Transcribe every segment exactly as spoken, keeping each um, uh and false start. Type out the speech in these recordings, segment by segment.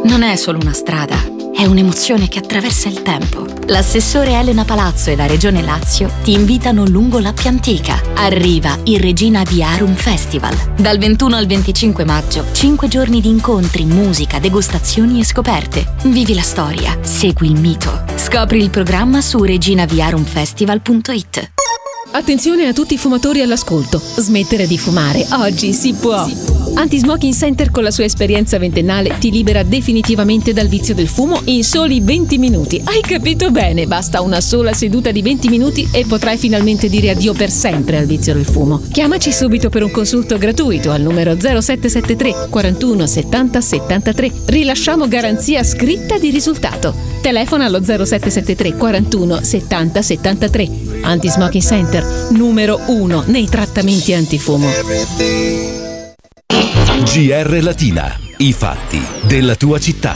non è solo una strada, è un'emozione che attraversa il tempo. L'assessore Elena Palazzo e la Regione Lazio ti invitano lungo l'Appia Antica. Arriva il Regina Viarum Festival. Dal ventuno al venticinque maggio, cinque giorni di incontri, musica, degustazioni e scoperte. Vivi la storia, segui il mito. Scopri il programma su regina viarum festival punto it. Attenzione a tutti i fumatori all'ascolto. Smettere di fumare oggi si può. Anti-Smoking Center con la sua esperienza ventennale ti libera definitivamente dal vizio del fumo in soli venti minuti. Hai capito bene? Basta una sola seduta di venti minuti e potrai finalmente dire addio per sempre al vizio del fumo. Chiamaci subito per un consulto gratuito al numero zero sette sette tre quarantuno settanta settantatré. Rilasciamo garanzia scritta di risultato. Telefona allo zero sette sette tre quarantuno settanta settantatré. Anti-Smoking Center, numero uno nei trattamenti antifumo. G R Latina, i fatti della tua città.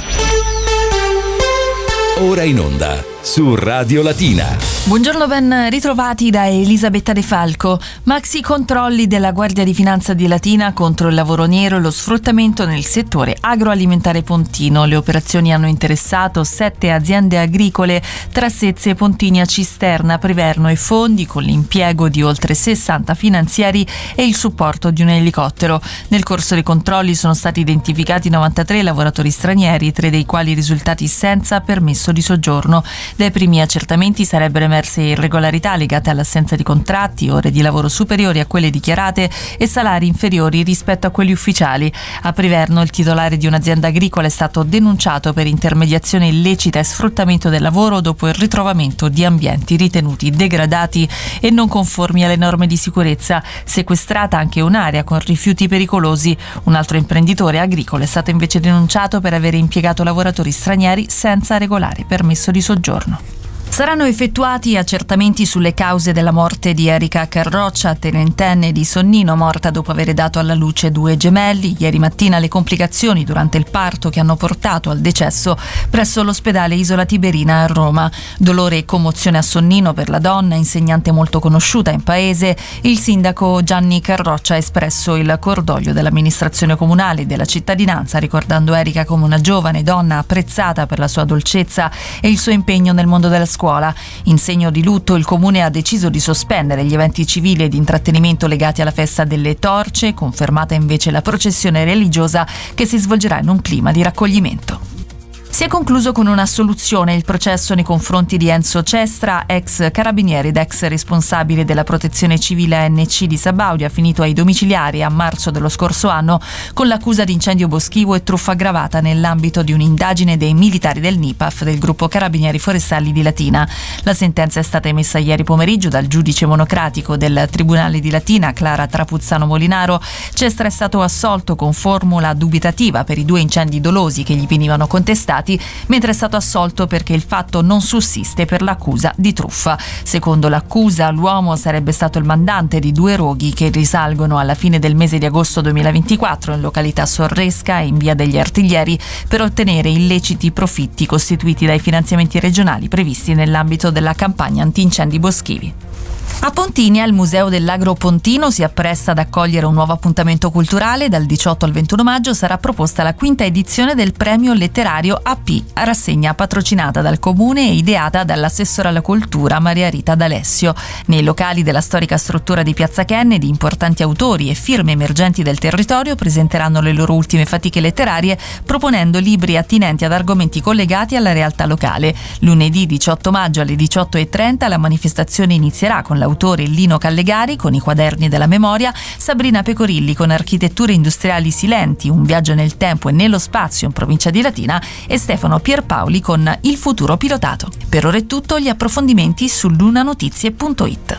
Ora in onda su Radio Latina. Buongiorno, ben ritrovati da Elisabetta De Falco. Maxi controlli della Guardia di Finanza di Latina contro il lavoro nero e lo sfruttamento nel settore agroalimentare pontino. Le operazioni hanno interessato sette aziende agricole tra Sezze, Pontini a Cisterna, Priverno e Fondi, con l'impiego di oltre sessanta finanziari e il supporto di un elicottero. Nel corso dei controlli sono stati identificati novantatré lavoratori stranieri, tre dei quali risultati senza permesso di soggiorno. Dai primi accertamenti sarebbero emerse irregolarità legate all'assenza di contratti, ore di lavoro superiori a quelle dichiarate e salari inferiori rispetto a quelli ufficiali. A Priverno il titolare di un'azienda agricola è stato denunciato per intermediazione illecita e sfruttamento del lavoro dopo il ritrovamento di ambienti ritenuti degradati e non conformi alle norme di sicurezza. Sequestrata anche un'area con rifiuti pericolosi. Un altro imprenditore agricolo è stato invece denunciato per aver impiegato lavoratori stranieri senza regolare permesso di soggiorno. Saranno effettuati accertamenti sulle cause della morte di Erika Carroccia, tenentenne di Sonnino, morta dopo aver dato alla luce due gemelli. Ieri mattina le complicazioni durante il parto che hanno portato al decesso presso l'ospedale Isola Tiberina a Roma. Dolore e commozione a Sonnino per la donna, insegnante molto conosciuta in paese. Il sindaco Gianni Carroccia ha espresso il cordoglio dell'amministrazione comunale e della cittadinanza, ricordando Erika come una giovane donna apprezzata per la sua dolcezza e il suo impegno nel mondo della scuola. In segno di lutto il comune ha deciso di sospendere gli eventi civili e di intrattenimento legati alla festa delle torce, confermata invece la processione religiosa che si svolgerà in un clima di raccoglimento. Si è concluso con un'assoluzione il processo nei confronti di Enzo Cestra, ex carabiniere ed ex responsabile della protezione civile A N C di Sabaudia, finito ai domiciliari a marzo dello scorso anno con l'accusa di incendio boschivo e truffa aggravata nell'ambito di un'indagine dei militari del N I P A F del gruppo Carabinieri Forestali di Latina. La sentenza è stata emessa ieri pomeriggio dal giudice monocratico del Tribunale di Latina, Clara Trapuzzano Molinaro. Cestra è stato assolto con formula dubitativa per i due incendi dolosi che gli venivano contestati, mentre è stato assolto perché il fatto non sussiste per l'accusa di truffa. Secondo l'accusa, l'uomo sarebbe stato il mandante di due roghi che risalgono alla fine del mese di agosto duemilaventiquattro in località Sorresca e in via degli Artiglieri per ottenere illeciti profitti costituiti dai finanziamenti regionali previsti nell'ambito della campagna antincendi boschivi. A Pontini, al Museo dell'Agro Pontino, si appresta ad accogliere un nuovo appuntamento culturale. Dal diciotto al ventuno maggio sarà proposta la quinta edizione del premio letterario A P, rassegna patrocinata dal Comune e ideata dall'assessore alla cultura Maria Rita D'Alessio. Nei locali della storica struttura di Piazza Kennedy, importanti autori e firme emergenti del territorio presenteranno le loro ultime fatiche letterarie, proponendo libri attinenti ad argomenti collegati alla realtà locale. Lunedì diciotto maggio alle diciotto e trenta la manifestazione inizierà con l'autore Lino Callegari con i quaderni della memoria, Sabrina Pecorilli con Architetture industriali silenti, un viaggio nel tempo e nello spazio in provincia di Latina, e Stefano Pierpaoli con Il futuro pilotato. Per ora è tutto, gli approfondimenti su lunanotizie punto it.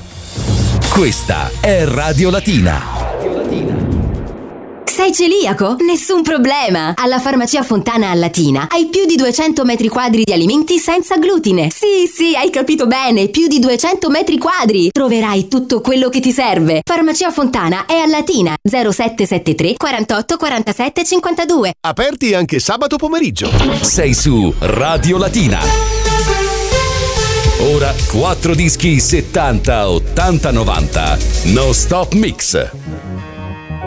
Questa è Radio Latina. Sei celiaco? Nessun problema! Alla Farmacia Fontana a Latina hai più di duecento metri quadri di alimenti senza glutine. Sì, sì, hai capito bene, più di duecento metri quadri! Troverai tutto quello che ti serve. Farmacia Fontana è a Latina, zero sette sette tre quarantotto quarantasette cinquantadue. Aperti anche sabato pomeriggio. Sei su Radio Latina. Ora quattro dischi settanta, ottanta, novanta. No Stop Mix.